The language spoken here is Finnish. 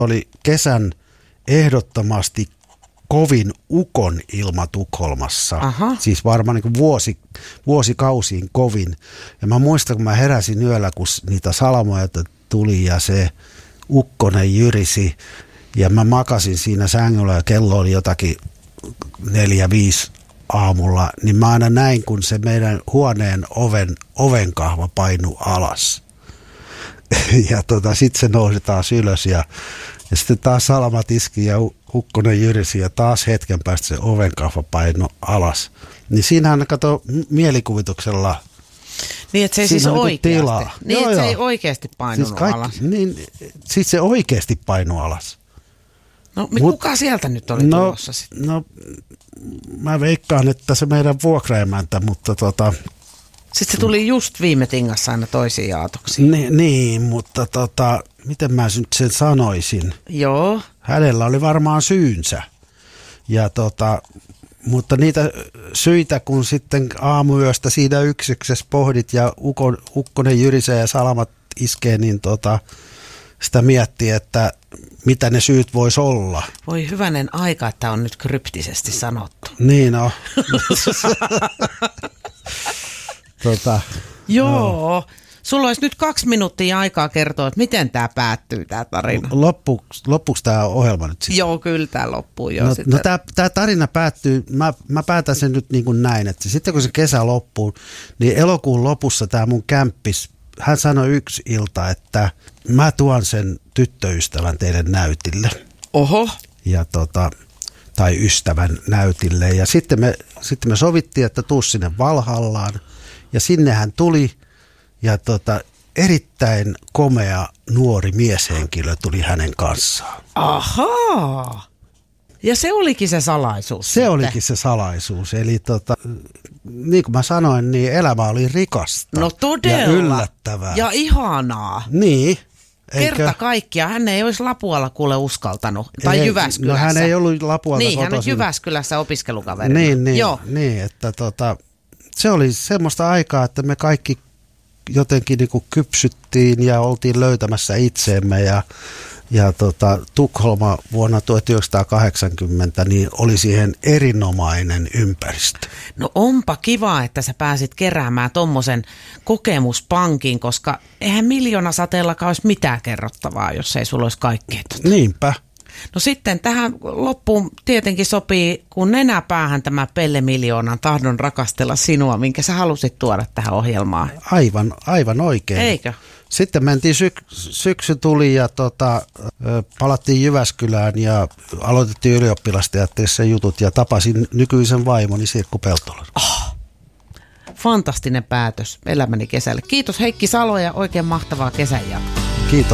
Oli kesän ehdottomasti kovin ukon ilma Tukholmassa. Aha. Siis varmaan niin kuin vuosikausiin kovin. Ja mä muistan, kun mä heräsin yöllä, kun niitä salamoja tuli ja se ukkonen jyrisi. Ja mä makasin siinä sängyllä ja kello oli jotakin 4-5 aamulla. Niin mä aina näin, kun se meidän huoneen ovenkahva painui alas. Ja sitten se nousi taas ylös ja sitten taas salamat iski ja ukkonen jyrisi ja taas hetken päästä se ovenkahva painui alas. Niin siinähän kato mielikuvituksella. Niin, että se ei siis oikeasti. Niin, joo, että se joo. ei oikeasti painunut siis alas. Niin, siis se oikeasti painui alas. No, kuka sieltä nyt oli tulossa sitten? No, mä veikkaan, että se meidän vuokraemäntä, mutta Sitten se tuli just viime tingassa aina toisiin aatoksiin. Niin, mutta miten mä nyt sen sanoisin? Joo. Hänellä oli varmaan syynsä. Ja mutta niitä syitä, kun sitten aamuyöstä siinä yksiksessä pohdit ja ukkonen jyrisee ja salamat iskee, niin sitä miettii, että mitä ne syyt vois olla. Voi hyvänen aika, että on nyt kryptisesti sanottu. Niin on. Joo. No. Sulla olisi nyt 2 minuuttia aikaa kertoa, että miten tämä päättyy, tämä tarina. Loppuuko tämä ohjelma nyt sitten? Joo, kyllä tämä loppuu jo. No tämä tarina päättyy, mä päätän sen nyt niin kuin näin, että sitten kun se kesä loppuu, niin elokuun lopussa tämä mun kämppis, hän sanoi yksi ilta, että mä tuon sen tyttöystävän teille näytille. Oho. Ja tai ystävän näytille. Ja sitten me sovittiin, että tuu sinne Valhallaan. Ja sinne hän tuli. Ja erittäin komea nuori mieshenkilö tuli hänen kanssaan. Ahaa. Ja se olikin se salaisuus. Se sitten. olikin se salaisuus. Eli niin kuin mä sanoin, niin elämä oli rikasta. No todella. Ja yllättävää. Ja ihanaa. Niin. Kerta kaikkia. Hän ei olisi Lapualla kuule uskaltanut. Tai ei, Jyväskylässä. No hän ei ollut Lapualta niin, kotoisin. hän on Jyväskylässä opiskelukaverina. Niin, että se oli semmoista aikaa, että me kaikki jotenkin niinku kypsyttiin ja oltiin löytämässä itseemme ja Tukholma vuonna 1980 niin oli siihen erinomainen ympäristö. No onpa kiva, että sä pääsit keräämään tommosen kokemuspankin, koska eihän miljoonasateellakaan olisi mitään kerrottavaa, jos ei sulla olisi kaikkea. Niinpä. No sitten tähän loppuun tietenkin sopii, kun nenäpäähän tämä Pelle Miljoonan tahdon rakastella sinua, minkä sä halusit tuoda tähän ohjelmaan. Aivan oikein. Eikö? Sitten mentiin syksy tuli ja palattiin Jyväskylään ja aloitettiin ylioppilasteatterissa jutut ja tapasin nykyisen vaimoni Sirkku Peltolan. Fantastinen päätös elämäni kesälle. Kiitos Heikki Salo ja oikein mahtavaa kesän jatkoa. Kiitos.